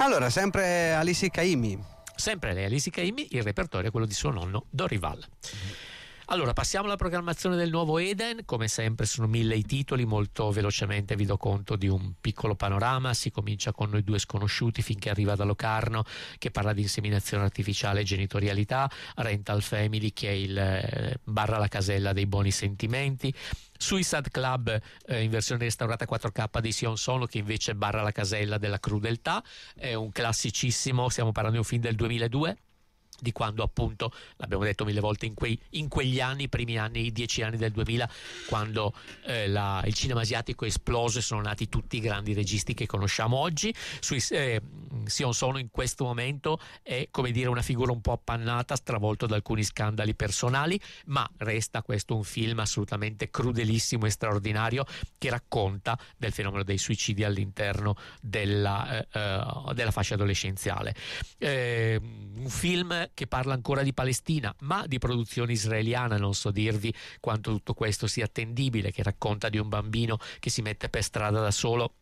Allora, sempre Alice Caymmi. Sempre lei, Alice Caymmi, il repertorio è quello di suo nonno Dorival. Allora, passiamo alla programmazione del nuovo Eden. Come sempre sono 1000 i titoli, molto velocemente vi do conto di un piccolo panorama. Si comincia con Noi due sconosciuti finché arriva da Locarno, che parla di inseminazione artificiale e genitorialità. Rental Family, che è il barra la casella dei buoni sentimenti. Suicide Club in versione restaurata 4K di Sion Sono, che invece barra la casella della crudeltà. È un classicissimo, stiamo parlando di un film del 2002, di quando appunto, l'abbiamo detto 1000 volte, in quegli anni, i primi anni, i 10 anni del 2000, quando il cinema asiatico è esploso e sono nati tutti i grandi registi che conosciamo oggi. Sion Sono in questo momento è, come dire, una figura un po' appannata, stravolto da alcuni scandali personali, ma resta questo un film assolutamente crudelissimo e straordinario, che racconta del fenomeno dei suicidi all'interno della fascia adolescenziale. Un film che parla ancora di Palestina, ma di produzione israeliana. Non so dirvi quanto tutto questo sia attendibile, che racconta di un bambino che si mette per strada da solo